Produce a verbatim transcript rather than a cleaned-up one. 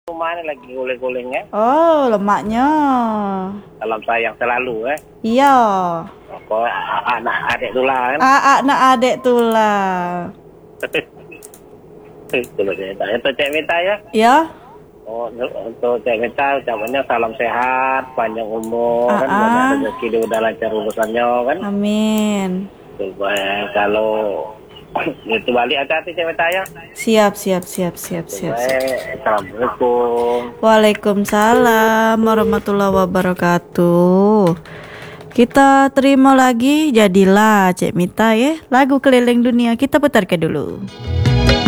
Rumah ini lagi guling-gulingnya. Oh, lemaknya. Salam sayang selalu eh. Iya. Kok anak adik tulah kan. Aa nak adek tulah. Kalau saya tanya untuk Cik Mita ya. Ya. Oh, untuk Cik Mita ucapannya salam sehat, panjang umur, kan Aa. banyak rezeki dia udah lancar urusannya kan. Amin. Supaya kalau itu balik hati-hati Cik Mita ya. Siap, siap, siap, siap, siap, siap. Assalamualaikum. Waalaikumsalam warahmatullahi wabarakatuh. Kita terima lagi Jadilah Cik Mita ya. Lagu Keliling Dunia kita putarkan dulu.